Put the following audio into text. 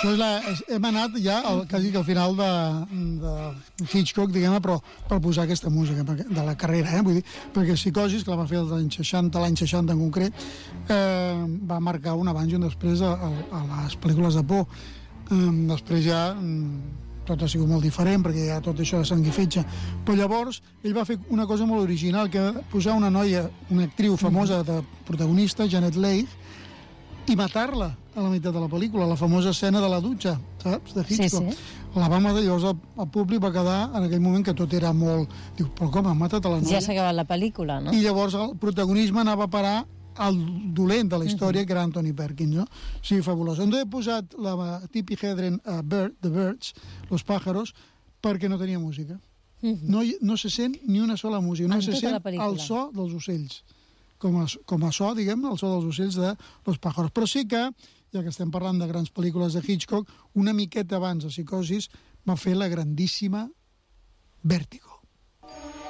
hem anat ja quasi que al final de Hitchcock, diguem-ne, però per posar aquesta música de la carrera, vull dir, perquè Psicosis, que la va fer l'any 60 en concret, va marcar un abans i un després a les pel·lícules de por. Després ja tot ha sigut molt diferent, perquè hi ha tot això de sang i fetge. Però llavors ell va fer una cosa molt original, que era posar una noia, una actriu famosa de protagonista, Janet Leigh, i matar-la a la meitat de la pel·lícula, la famosa escena de la dutxa, saps? De Hitchcock. Sí. La va matar, llavors el públic va quedar en aquell moment que tot era molt... Diu, però com, han matat a la noia? Ja s'ha acabat la pel·lícula, no? I llavors el protagonisme anava a parar al dolent de la història, que era Anthony Perkins, no? Sí, fabulós. Hem posat la Tippi Hedren a The Birds, Los Pájaros, perquè no tenia música. No se sent ni una sola música, no se sent el so dels ocells. Com a so, diguem, el so dels ocells de Los Pájaros. Però sí que, ja que estem parlant de grans pel·lícules de Hitchcock, una miqueta abans de Psicosis va fer la grandíssima Vértigo.